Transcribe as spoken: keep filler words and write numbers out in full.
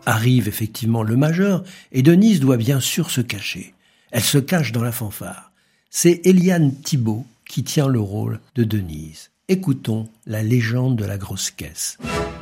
Arrive effectivement le majeur et Denise doit bien sûr se cacher. Elle se cache dans la fanfare. C'est Éliane Thibault qui tient le rôle de Denise. Écoutons la légende de la grosse caisse.